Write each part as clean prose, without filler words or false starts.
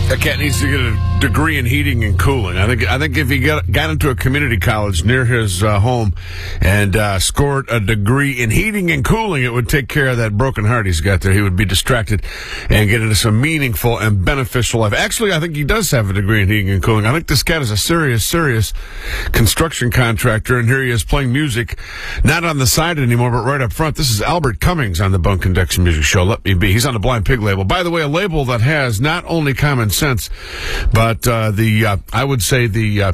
That cat needs to get a degree in heating and cooling. I think if he got into a community college near his home and scored a degree in heating and cooling, it would take care of that broken heart he's got there. He would be distracted and get into some meaningful and beneficial life. Actually, I think he does have a degree in heating and cooling. I think this cat is a serious construction contractor, and here he is playing music, not on the side anymore, but right up front. This is Albert Cummings on the Bone Conduction Music Show. Let me be. He's on the Blind Pig label. By the way, a label that has not only common sense, but I would say the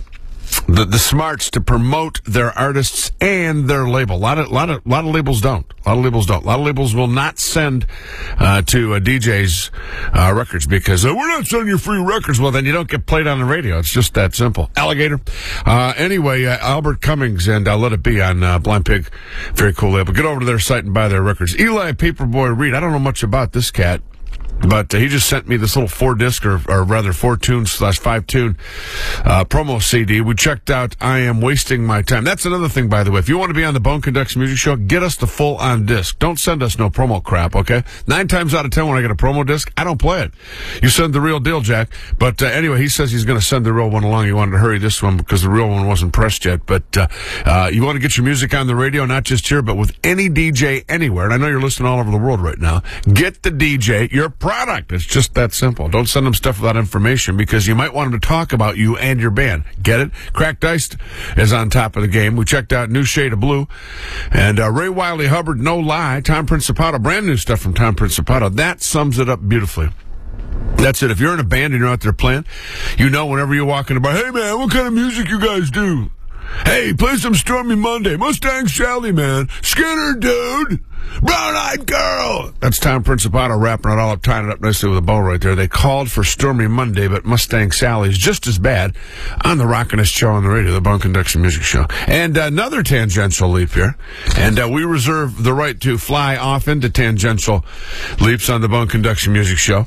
smarts to promote their artists and their label. A lot of labels don't. A lot of labels will not send to DJs records because we're not sending you free records. Well, then you don't get played on the radio. It's just that simple. Alligator. Anyway, Albert Cummings and Let It Be on Blind Pig. Very cool label. Get over to their site and buy their records. Eli Paperboy Reed. I don't know much about this cat, but he just sent me this little 4-disc, or rather 4-tune/5-tune promo CD. We checked out I Am Wasting My Time. That's another thing, by the way. If you want to be on the Bone Conduction Music Show, get us the full-on disc. Don't send us no promo crap, okay? 9 times out of 10 when I get a promo disc, I don't play it. You send the real deal, Jack. But anyway, he says he's going to send the real one along. He wanted to hurry this one because the real one wasn't pressed yet. But you want to get your music on the radio, not just here, but with any DJ anywhere. And I know you're listening all over the world right now. Get the DJ your product. It's just that simple. Don't send them stuff without information because you might want them to talk about you and your band. Get it? Cracked Ice is on top of the game. We checked out New Shade of Blue and Ray Wiley Hubbard, No Lie, Tom Principato, brand new stuff from Tom Principato. That sums it up beautifully. That's it. If you're in a band and you're out there playing, you know whenever you're walking about, hey man, what kind of music you guys do? Hey, play some Stormy Monday. Mustang Sally, man. Skinner, dude. Brown-eyed girl. That's Tom Principato wrapping it all up, tying it up nicely with a bow right there. They called for Stormy Monday, but Mustang Sally's just as bad on the Rockin'est Show on the radio, the Bone Conduction Music Show. And another tangential leap here. And we reserve the right to fly off into tangential leaps on the Bone Conduction Music Show.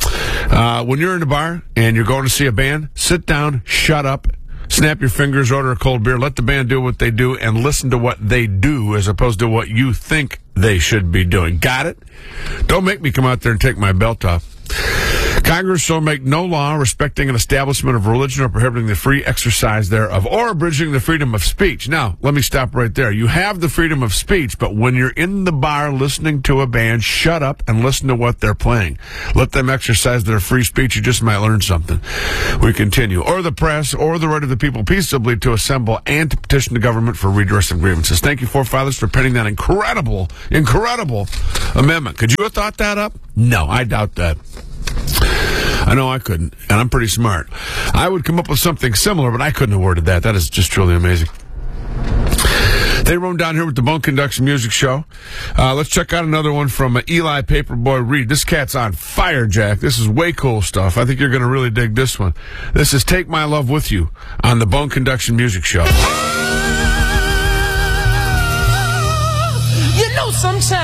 When you're in a bar and you're going to see a band, sit down, shut up, snap your fingers, order a cold beer, let the band do what they do, and listen to what they do as opposed to what you think they should be doing. Got it? Don't make me come out there and take my belt off. Congress shall make no law respecting an establishment of religion or prohibiting the free exercise thereof or abridging the freedom of speech. Now, let me stop right there. You have the freedom of speech, but when you're in the bar listening to a band, shut up and listen to what they're playing. Let them exercise their free speech. You just might learn something. We continue. Or the press or the right of the people peaceably to assemble and to petition the government for redress of grievances. Thank you, forefathers, for penning that incredible amendment. Could you have thought that up? No, I doubt that. I know I couldn't, and I'm pretty smart. I would come up with something similar, but I couldn't have worded that. That is just truly amazing. They roam down here with the Bone Conduction Music Show. Let's check out another one from Eli Paperboy Reed. This cat's on fire, Jack. This is way cool stuff. I think you're going to really dig this one. This is Take My Love With You on the Bone Conduction Music Show. You know, sometimes